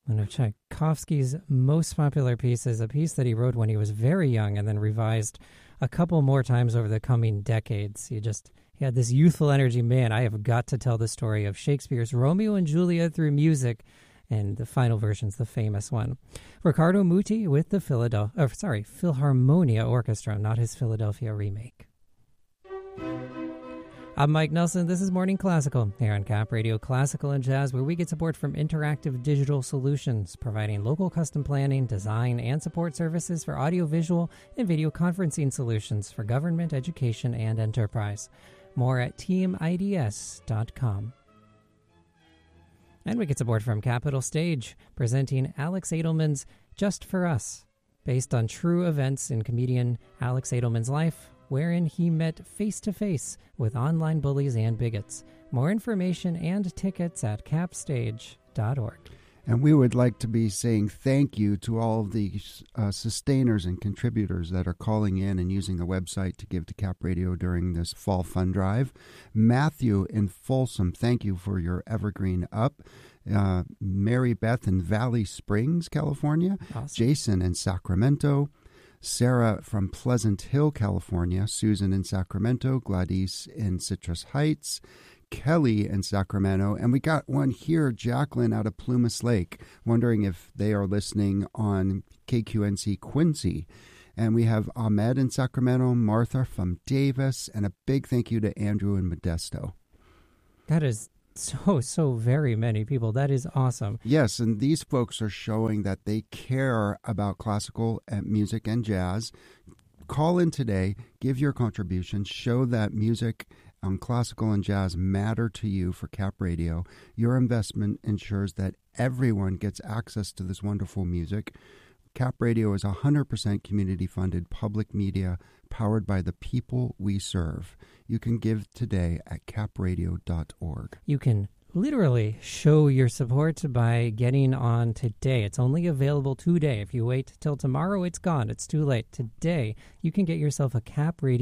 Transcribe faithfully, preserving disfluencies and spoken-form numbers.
One of Tchaikovsky's most popular pieces, a piece that he wrote when he was very young and then revised a couple more times over the coming decades. He just he had this youthful energy. Man, I have got to tell the story of Shakespeare's Romeo and Juliet through music, and the final version's the famous one. Riccardo Muti with the Philadelphia, oh, sorry, Philharmonia Orchestra, not his Philadelphia remake. I'm Mike Nelson. This is Morning Classical here on Cap Radio Classical and Jazz, where we get support from Interactive Digital Solutions, providing local custom planning, design, and support services for audio-visual and video conferencing solutions for government, education, and enterprise. More at team I D S dot com. And we get support from Capital Stage, presenting Alex Edelman's Just for Us, based on true events in comedian Alex Edelman's life, wherein he met face-to-face with online bullies and bigots. More information and tickets at capstage dot org. And we would like to be saying thank you to all of the uh, sustainers and contributors that are calling in and using the website to give to Cap Radio during this fall fund drive. Matthew in Folsom, thank you for your evergreen up. Uh, Mary Beth in Valley Springs, California. Awesome. Jason in Sacramento. Sarah from Pleasant Hill, California. Susan in Sacramento. Gladys in Citrus Heights. Kelly in Sacramento. And we got one here, Jacqueline out of Plumas Lake, wondering if they are listening on K Q N C Quincy. And we have Ahmed in Sacramento, Martha from Davis, and a big thank you to Andrew in Modesto. That is so, so very many people. That is awesome. Yes, and these folks are showing that they care about classical music and jazz. Call in today, give your contribution, show that music on classical and jazz matter to you for Cap Radio. Your investment ensures that everyone gets access to this wonderful music. Cap Radio is one hundred percent community-funded public media powered by the people we serve. You can give today at cap radio dot org. You can literally show your support by getting on today. It's only available today. If you wait till tomorrow, it's gone. It's too late. Today, you can get yourself a Cap Radio